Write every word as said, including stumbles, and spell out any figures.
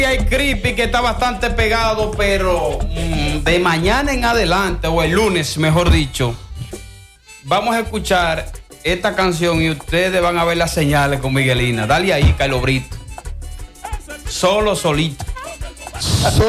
Hay creepy que está bastante pegado, pero mmm, de mañana en adelante, o el lunes, mejor dicho, vamos a escuchar esta canción y ustedes van a ver las señales con Miguelina. Dale ahí, Carlos Brito. Solo, solito.